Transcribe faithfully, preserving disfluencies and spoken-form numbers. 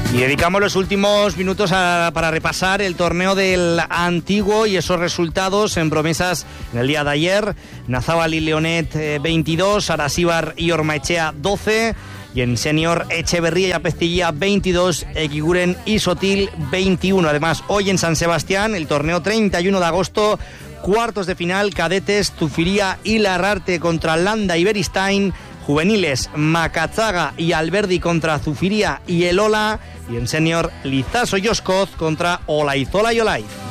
Y dedicamos los últimos minutos a, para repasar el torneo del Antiguo y esos resultados en promesas en el día de ayer. Nazábal y Leonet eh, veintidós, Arasíbar y Ormaechea doce, y en senior Echeverría y Apeztilla veintidós, Eguiguren y Sotil veintiuno. Además, hoy en San Sebastián, el torneo treinta y uno de agosto, cuartos de final, cadetes, Zufiría y Larrarte contra Landa y Beristain, juveniles, Macatzaga y Alberdi contra Zufiría y Elola, y en senior, Lizaso y Oscoz contra Olaizola y Olaiz.